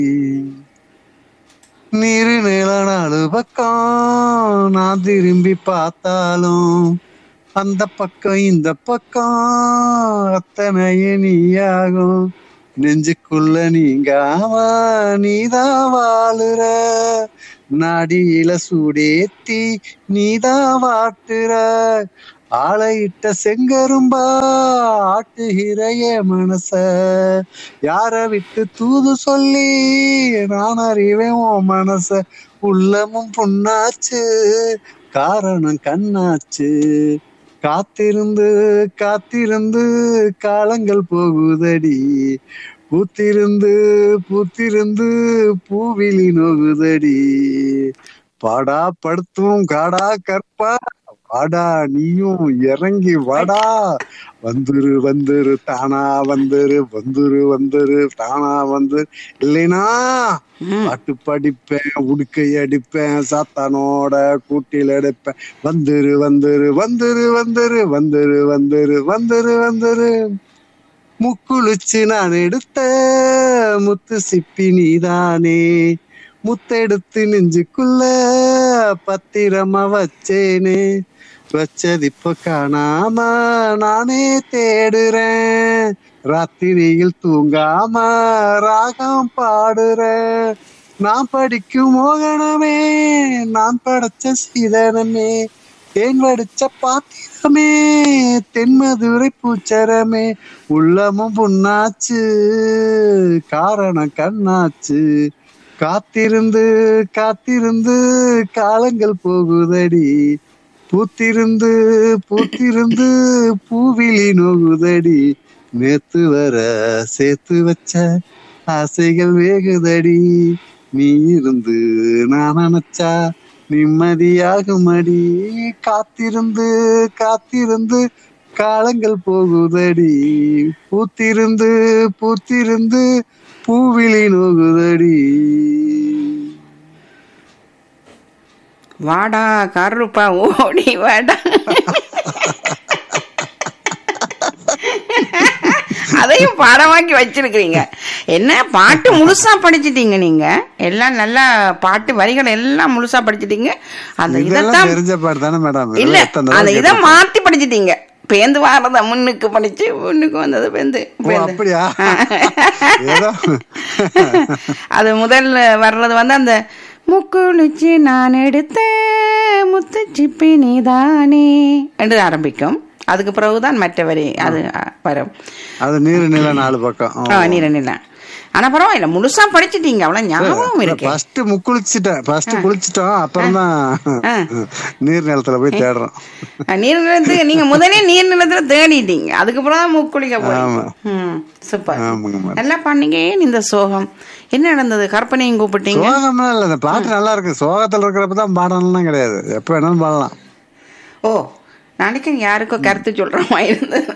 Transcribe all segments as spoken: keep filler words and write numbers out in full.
நீரு நில நாலு பக்கம் நான் திரும்பி பார்த்தாலும் அந்த பக்கம் இந்த பக்கம் அத்தனையே நீயாகும். நெஞ்சுக்குள்ள நீங்காம நீதான் வாழுற, நாடியில சூடேத்தி நீதான் வாட்டுற, ஆளையிட்ட செங்கரும்பா ஆட்டுகிறைய மனச யார விட்டு தூது சொல்லி நான் அறிவேன் உன் மனச. உள்ளமும் புண்ணாச்சு காரணம் கண்ணாச்சு, காத்திருந்து காத்திருந்து காலங்கள் போகுதடி, பூத்திருந்து பூத்திருந்து பூவிழி நோகுதடி. பாடா படுத்தும் காடா கற்பா வாடா நீயும் இறங்கி வாடா, வந்துரு வந்துரு தானா வந்துரு, வந்துரு வந்துரு தானா வந்துரு, இல்லைனா பாட்டு படிப்பேன் உடுக்கை அடிப்பேன் சாத்தானோட கூட்டில் எடுப்பேன். வந்துரு வந்துரு வந்துரு வந்துரு வந்துரு வந்துரு வந்துரு வந்துரு. முக்குளிச்சு நான் எடுத்த முத்து சிப்பி நீதானே, முத்தெடுத்து நெஞ்சுக்குள்ள பத்திரமா வச்சேனே, வச்சது இப்ப காணாம நானே தேடுறேன், ராத்திரியில் தூங்காம ராகம் பாடுறேன். நான் படிக்கும் மோகனமே நான் படைச்ச சீதனமே, தேன் வடிச்ச பாத்திரமே தென்மதுரை பூச்சரமே, உள்ளமும் புண்ணாச்சு காரணம் கண்ணாச்சு, காத்திருந்து காத்திருந்து காலங்கள் போகுதடி, பூத்திருந்து பூத்திருந்து பூவிழி நோகுதடி, நேத்து வர சேர்த்து வச்ச ஆசைகள் வேகுதடி, நீ இருந்து நான் நினைச்சா நிம்மதியாகுமடி, காத்திருந்து காத்திருந்து காலங்கள் போகுதடி, பூத்திருந்து பூத்திருந்து பூவிழி நோகுதடி. வாடா கருப்பா ஓடி வாடா. அதையும் பாடமாக்கி வச்சிருக்கீங்க. என்ன பாட்டு முழுசா படிச்சிட்டீங்க நீங்க, எல்லாம் நல்லா பாட்டு வரிகள் எல்லாம் முழுசா படிச்சிட்டீங்க. அந்த இதத்தான் தெரிஞ்ச பாட்டு தானே மேடம், இல்ல அந்த இதை மாத்தி படிச்சிட்டீங்க. பேந்து வாரத முன்னுக்கு படிச்சு முன்னுக்கு வந்தது பேந்து. அப்படியா? அது முதல்ல வர்றது வந்து அந்த முக்குளிச்சு நான் எடுத்த முத்து சிப்பி நீதானே என்று ஆரம்பிக்கும். அதுக்கு பிறகுதான் மற்ற வரி அது வரும். அது நீர் நில நாலு பக்கம். நீர் நில. ஆனா பரவாயில்ல, முழுசா படிச்சிட்டீங்க, அவ்வளவு ஞாபகம் இருக்கு. ஃபர்ஸ்ட் முக்குளிச்சிட்டேன், ஃபர்ஸ்ட் குளிச்சிட்டோம், அப்புறம் தான் நீர் நிலத்துல போய் தேடுறோம். நீர் நிலத்துக்கு நீங்க முதலே நீர் நிலத்துல தேடிட்டீங்க, அதுக்கப்புறம் தான் முக்குளிக்க போறீங்க. சூப்பர், நல்லா பண்ணீங்க. இந்த சோகம் என்ன நடந்தது? கற்பனையும் கூப்பிட்டீங்க. சோகம் இல்ல, இந்த பாட்டு நல்லா இருக்கு. சோகத்துல இருக்கிறப்பதான் பாடலாம் கிடையாது, எப்ப வேணாலும் பாடலாம். ஓ, நாளைக்கு யாருக்கோ கருத்து சொல்ற மாதிரி இருந்தது.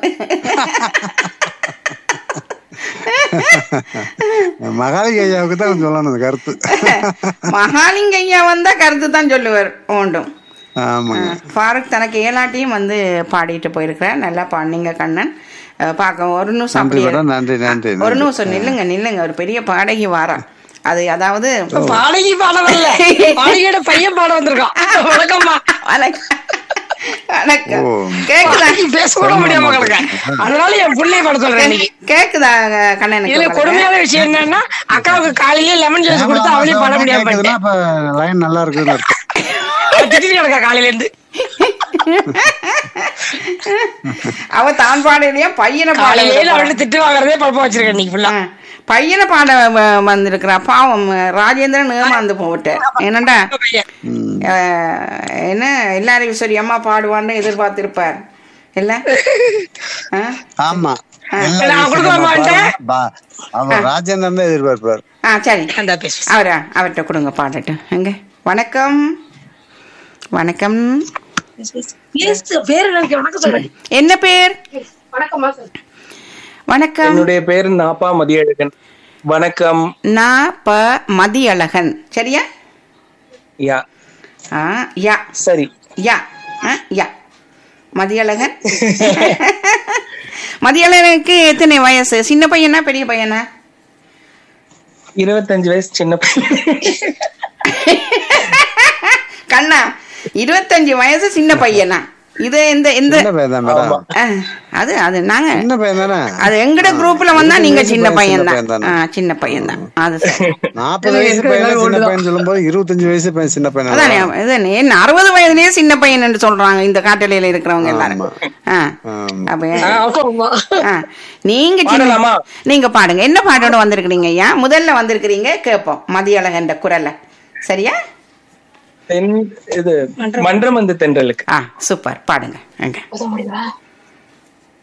மகாலிங்க ஐயாவுக்கு தான் சொல்லணும் கருத்து. மகாலிங்க ஐயா வந்தா கருத்து தான் சொல்லுவார் ஒன்றும். ஃபாரூக் தனக்கு ஏலாட்டியும் வந்து பாடிட்டு போயிருக்கிறேன். நல்லா பாடினீங்க கண்ணன். பார்க்க ஒரு நிமிஷம் அப்படியே நன்றி நன்றி ஒரு நிமிஷம் நில்லுங்க நில்லுங்க. ஒரு பெரிய பாடகி வாரா. அது அதாவது பாடகி பாட வரல, பாடகியோட பையன் பாட வந்திருக்கான். வணக்கம்மா. வணக்கம் வணக்கம். கேக்குதா? பேச கூட முடியாம அதனால என் பிள்ளைய பாட சொல்றேன். கேக்குதா கண்ணன்? இதுல கொடுமையான விஷயம் என்னன்னா, அக்காவுக்கு காலையில லெமன் ஜூஸ் கொடுத்து அவளையும் பாட முடியாம லைன் நல்லா இருக்கு. திடீர்னு காலையில இருந்து அவ தான் பாடலையா பையனை பாடல அவளை திட்டு வாங்குறதே பழப்ப வச்சிருக்கேன். இன்னைக்கு ஃபுல்லா பையனை பாட வந்திருக்கிறா. பாவம் ராஜேந்திரன் ஏமாந்து போட்டேன். என்னண்டா என்ன எல்லாரையும் சரி அம்மா பாடுவான்னு எதிர்பார்த்திருப்பார் இல்ல? ஆமா, ராஜேந்திரன் தான் எதிர்பார்ப்பார். ஆ சரி, அவரா அவர்கிட்ட கொடுங்க பாடட்டும். எங்க வணக்கம் வணக்கம். என்ன பேர்? வணக்கம். என்னுடைய பேர் நாப்பா மதியழகன். வணக்கம். நாப்ப மதியழகன். சரியா? யா. ஆ யா சரி. யா யா மதியழகன். மதியழகனுக்கு எத்தனை வயசு? சின்ன பையனா பெரிய பையனா? இருபத்தஞ்சு வயசு சின்ன பையன். கண்ணா இருபத்தஞ்சு வயசு சின்ன பையனா? இது இந்த இந்த சின்ன பையன் தான் மேடம். ஆ, அது அது நாங்க சின்ன பையன் தானே. அது எங்கட குரூப்ல வந்தா நீங்க சின்ன பையன் சின்ன தான். பையன் தானே. ஆ, சின்ன பையன் தான். அது சரி. நாற்பது வயசு பையன் சின்ன பையன் சொல்லும் போது இருபத்தஞ்சு வயசு பையன் சின்ன பையன் அதானே இது என்ன அறுபது வயதுலயே சின்ன பையன் என்று சொல்றாங்க இந்த காட்டலையில இருக்கிறவங்க எல்லாரும். ஆ, அப்ப ஆமா ஆ, நீங்க சின்ன பாடலாமா? நீங்க பாடுங்க. என்ன பாட்டோட வந்திருக்கிறீங்க ஐயா? முதல்ல வந்திருக்கிறீங்க, கேட்போம் மதியழகன்ற குரல்ல. சரியா? தென் இது மன்றம் வந்து தென்றலுக்கு. ஆ, சூப்பர், பாடுங்க. எங்க முடியுதா